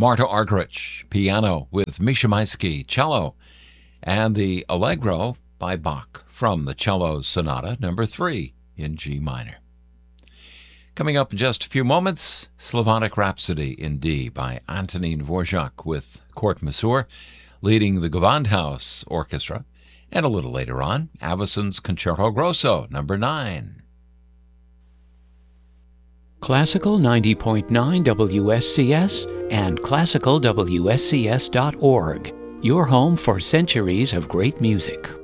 Marta Argerich, piano with Misha Maisky, cello, and the Allegro by Bach from the Cello Sonata number 3 in G minor. Coming up in just a few moments, Slavonic Rhapsody in D by Antonín Dvorak with Kurt Masur leading the Gewandhaus Orchestra, and a little later on, Aveson's Concerto Grosso number 9. Classical 90.9 WSCS and classicalwscs.org, your home for centuries of great music.